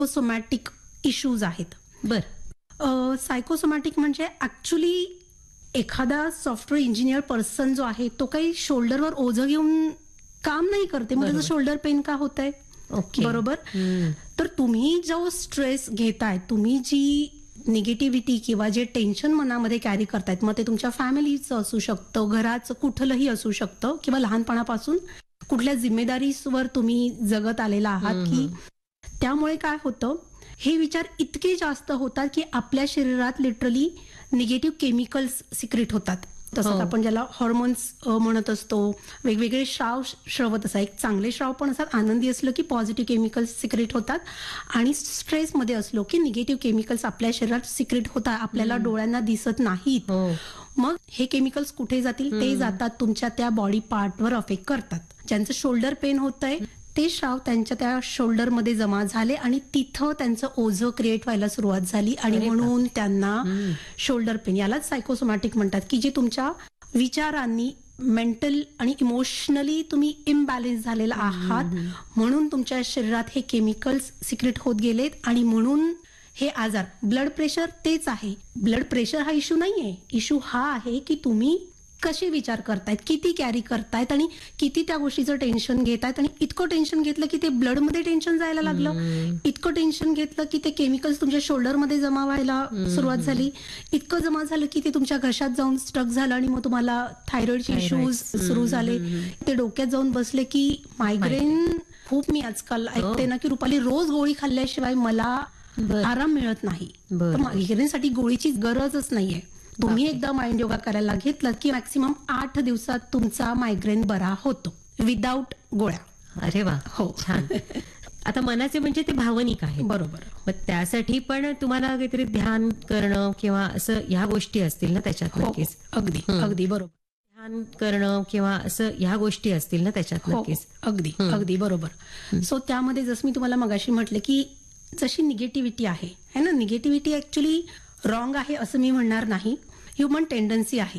Psychosomatic issues आहेत. बर. Psychosomatic म्हणजे ऍक्च्युली एखादा सॉफ्टवेअर इंजिनियर पर्सन जो आहे तो काही शोल्डरवर ओझं घेऊन काम नाही करते. मग त्याचं शोल्डर पेन का होत आहे? ओके. बरोबर. तर तुम्ही जो स्ट्रेस घेताय, तुम्ही जी निगेटिव्हिटी किंवा जे टेन्शन मनामध्ये कॅरी करतायत, मग ते तुमच्या फॅमिलीचं असू शकतं, घराचं कुठलंही असू शकतं, किंवा लहानपणापासून कुठल्या जिम्मेदारीवर तुम्ही जगत आलेला आहात, की त्यामुळे काय होतं, हे विचार इतके जास्त होतात की आपल्या शरीरात लिटरली निगेटिव्ह केमिकल्स सिक्रेट होतात. तसंच आपण ज्याला हॉर्मोन्स म्हणत असतो, वेगवेगळे श्राव श्रवत असतात. एक चांगले श्राव पण असतात, आनंदी असलो की पॉझिटिव्ह केमिकल्स सिक्रेट होतात, आणि स्ट्रेसमध्ये असलो की निगेटिव्ह केमिकल्स आपल्या शरीरात सिक्रेट होतात, आपल्याला डोळ्यांना दिसत नाहीत. मग हे केमिकल्स कुठे जातील? ते जातात तुमच्या त्या बॉडी पार्टवर अफेक्ट करतात. ज्यांचं शोल्डर पेन होतंय ते श्राव त्यांच्या त्या शोल्डरमध्ये जमा झाले आणि तिथं त्यांचं ओझं क्रिएट व्हायला सुरुवात झाली, आणि म्हणून त्यांना शोल्डर पेन. यालाच सायकोसोमॅटिक म्हणतात, की जे तुमच्या विचारांनी मेंटल आणि इमोशनली तुम्ही इम्बॅलन्स झालेला आहात, म्हणून तुमच्या शरीरात हे केमिकल्स सिक्रेट होत गेलेत, आणि म्हणून हे आजार. ब्लड प्रेशर तेच आहे. ब्लड प्रेशर हा इश्यू नाहीये. इश्यू हा आहे की तुम्ही कसे विचार करतायत, किती कॅरी करतायत, आणि किती त्या गोष्टीचं टेन्शन घेतायत. आणि इतकं टेन्शन घेतलं की ते ब्लडमध्ये टेन्शन जायला लागलं, इतकं टेन्शन घेतलं की ते केमिकल्स तुमच्या शोल्डरमध्ये जमा व्हायला सुरुवात झाली, इतकं जमा झालं की ते तुमच्या घशात जाऊन स्टक झालं, आणि मग तुम्हाला थायरॉइडचे इश्यूज सुरू झाले. ते डोक्यात जाऊन बसले की मायग्रेन. खूप मी आजकाल ऐकते ना की रुपाली, रोज गोळी खाल्ल्याशिवाय मला आराम मिळत नाही. तर मायग्रेनसाठी गोळीची गरजच नाहीये. तुम्ही एकदा माइंड योगा करायला घेतलं की मॅक्सिमम 8 दिवसात तुमचा मायग्रेन बरा होतो, विदाऊट गोळ्या. अरे वा, हो, छान. आता मनाचे म्हणजे ते भावनिक आहे. बरोबर. मग त्यासाठी पण तुम्हाला काहीतरी ध्यान करणं किंवा असं ह्या गोष्टी असतील ना त्याच्यात? नक्कीच. अगदी अगदी बरोबर. ध्यान करणं किंवा असं ह्या गोष्टी असतील ना त्याच्यात? नक्कीच. अगदी अगदी बरोबर. सो त्यामध्ये जसं मी तुम्हाला मगाशी म्हटलं की जशी निगेटिव्हिटी आहे ना, निगेटिव्हिटी ऍक्च्युली रॉंग आहे असं मी म्हणणार नाही. ह्युमन टेंडन्सी आहे.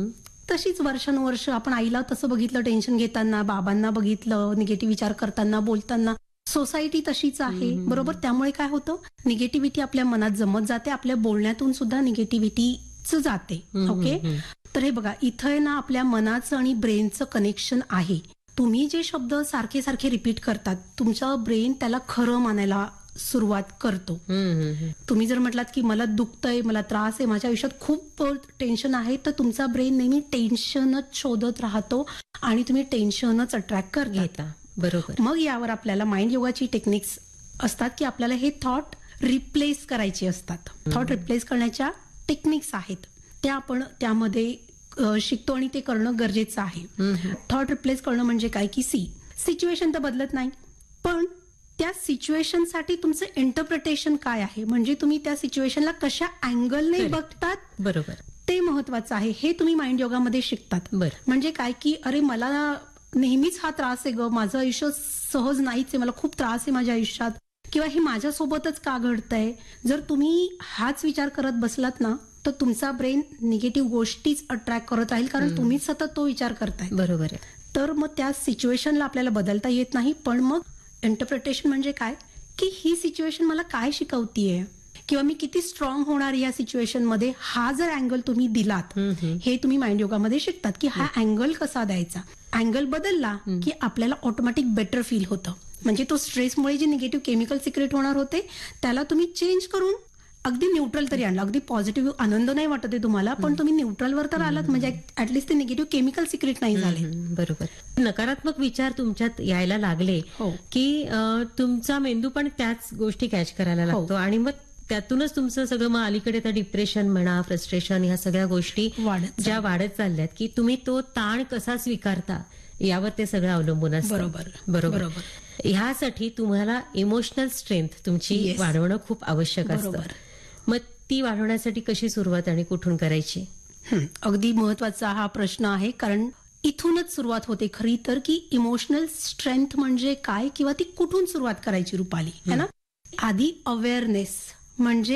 तशीच वर्षानुवर्ष आपण आईला तसं बघितलं टेन्शन घेताना, बाबांना बघितलं निगेटिव्ह विचार करताना, बोलताना. सोसायटी तशीच आहे. बरोबर. त्यामुळे काय होतं, निगेटिव्हिटी आपल्या मनात जमत जाते, आपल्या बोलण्यातून सुद्धा निगेटिव्हिटीच जाते. ओके. तर हे बघा, इथं आहे ना आपल्या मनाचं आणि ब्रेनचं कनेक्शन आहे. तुम्ही जे शब्द सारखे सारखे रिपीट करतात, तुमचं ब्रेन त्याला खरं मानायला सुरुवात करतो. तुम्ही जर म्हटलात की मला दुखतंय, मला त्रास आहे, माझ्या आयुष्यात खूप टेन्शन आहे, तर तुमचा ब्रेन नेहमी टेन्शनच शोधत राहतो आणि तुम्ही टेन्शनच अट्रॅक्ट करता. बरोबर. मग यावर आपल्याला माइंड योगाची टेक्निक्स असतात की आपल्याला हे थॉट रिप्लेस करायचे असतात. थॉट रिप्लेस करण्याच्या टेक्निक्स आहेत, त्या आपण त्यामध्ये शिकतो आणि ते करणं गरजेचं आहे. थॉट रिप्लेस करणं म्हणजे काय की सिच्युएशन तर बदलत नाही, पण त्या सिच्युएशनसाठी तुमचं इंटरप्रिटेशन काय आहे, म्हणजे तुम्ही त्या सिच्युएशनला कशा अँगलने बघतात, बरोबर, ते महत्वाचं आहे. हे तुम्ही माइंड योगामध्ये शिकतात. म्हणजे काय की अरे मला नेहमीच हा त्रास आहे ग, माझं आयुष्य सहज नाहीच आहे, मला खूप त्रास आहे माझ्या आयुष्यात, किंवा हे माझ्यासोबतच का घडतंय. जर तुम्ही हाच विचार करत बसलात ना, तर तुमचा ब्रेन निगेटिव्ह गोष्टीच अट्रॅक्ट करत राहील, कारण तुम्हीच सतत तो विचार करताय. बरोबर आहे. तर मग त्या सिच्युएशनला आपल्याला बदलता येत नाही. पण मग इंटरप्रिटेशन म्हणजे काय की ही सिच्युएशन मला काय शिकवतीये, किंवा मी किती स्ट्रॉंग होणार या सिच्युएशन मध्ये, हा जर अँगल तुम्ही दिलात, हे तुम्ही माइंड योगामध्ये शिकतात की हा अँगल कसा द्यायचा. अँगल बदलला की आपल्याला ऑटोमॅटिक बेटर फील होतं. म्हणजे तो स्ट्रेसमुळे जे निगेटिव्ह केमिकल सिक्रेट होणार होते त्याला तुम्ही चेंज करून अगदी न्यूट्रल तरी आणलं. अगदी पॉझिटिव्ह आनंद नाही वाटत आहे तुम्हाला, पण तुम्ही न्यूट्रलवर तर आलात, म्हणजे ऍटलिस्ट ते निगेटिव्ह केमिकल सिक्रेट नाही झाले. बरोबर. नकारात्मक विचार तुमच्यात यायला लागले की तुमचा मेंदू पण त्याच गोष्टी कॅच करायला लागतो, आणि मग त्यातूनच तुमचं सगळं मग अलीकडे तर डिप्रेशन म्हणा, फ्रस्ट्रेशन, ह्या सगळ्या गोष्टी ज्या वाढत चालल्यात, की तुम्ही तो ताण कसा स्वीकारता यावर ते सगळं अवलंबून असतं. बरोबर. ह्यासाठी तुम्हाला इमोशनल स्ट्रेंथ तुमची वाढवणं खूप आवश्यक असतं. मग ती वाढवण्यासाठी कशी सुरुवात आणि कुठून करायची? अगदी महत्वाचा हा प्रश्न आहे, कारण इथूनच सुरुवात होते खरी तर, की इमोशनल स्ट्रेंथ म्हणजे काय किंवा ती कुठून सुरुवात करायची रुपाली, है ना. आधी अवेअरनेस, म्हणजे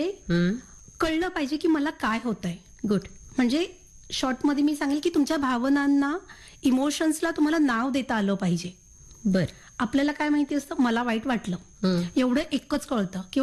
कळलं पाहिजे की मला काय होतंय. गुड. म्हणजे शॉर्टमध्ये मी सांगेल की तुमच्या भावनांना, इमोशन्सला तुम्हाला नाव देता आलं पाहिजे. बर. आपल्याला काय माहिती असतं, मला वाईट वाटलं एवढं एकच कळतं, किंवा